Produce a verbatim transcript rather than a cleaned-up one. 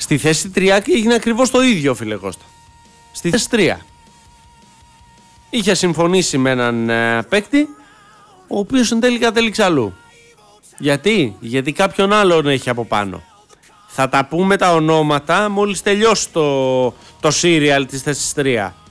Στη θέση τρία έγινε ακριβώς το ίδιο, φίλε Κώστα. Στη θέση τρία. Είχε συμφωνήσει με έναν ε, παίκτη, ο οποίος εν τέλει κατέληξε αλλού. Γιατί? Γιατί κάποιον άλλον έχει από πάνω. Θα τα πούμε τα ονόματα μόλις τελειώσει το, το σύριαλ της θέσης τρία.